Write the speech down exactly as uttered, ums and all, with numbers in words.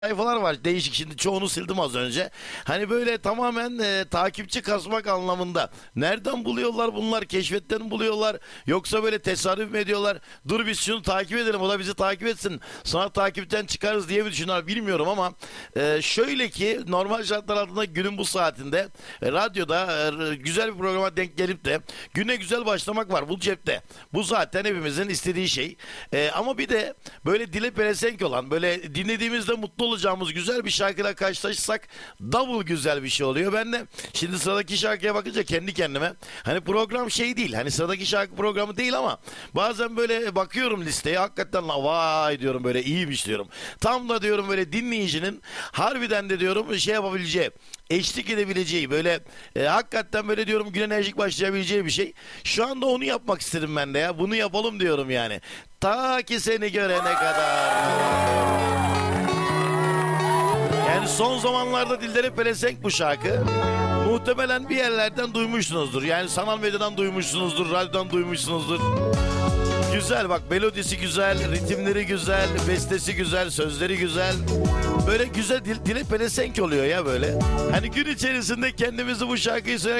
sayfalar var değişik, şimdi çoğunu sildim az önce. Hani böyle tamamen e, takipçi kasmak anlamında. Nereden buluyorlar bunlar? Keşfetten mi buluyorlar? Yoksa böyle tesadüf mü ediyorlar? Dur biz şunu takip edelim, o da bizi takip etsin. Sonra takipten çıkarız diye mi düşünüyorlar bilmiyorum ama e, şöyle ki normal şartlar altında günün bu saatinde e, radyoda e, güzel bir programa denk gelip de güne güzel başlamak var. Bu cepte. Bu zaten hepimizin istediği şey. E, ama bir de böyle dile pelesenk olan, böyle dinlediğimizde mutlu olacağımız güzel bir şarkıyla karşılaşırsak double güzel bir şey oluyor. Ben de şimdi sıradaki şarkıya bakınca kendi kendime, hani program şey değil, hani sıradaki şarkı programı değil ama bazen böyle bakıyorum listeye, hakikaten la vay diyorum, böyle iyiymiş diyorum. Tam da diyorum böyle dinleyicinin harbiden de diyorum şey yapabileceği, eşlik edebileceği, böyle e, hakikaten böyle diyorum gün enerjik başlayabileceği bir şey. Şu anda onu yapmak istedim ben de ya. Bunu yapalım diyorum yani. Ta ki seni görene kadar. Yani son zamanlarda dillere pelesenk bu şarkı. Muhtemelen bir yerlerden duymuşsunuzdur. Yani sanal medyadan duymuşsunuzdur, radyodan duymuşsunuzdur. Güzel bak, melodisi güzel, ritimleri güzel, bestesi güzel, sözleri güzel. Böyle güzel dil, dile pelesenk oluyor ya böyle. Hani gün içerisinde kendimizi bu şarkıyı söylerken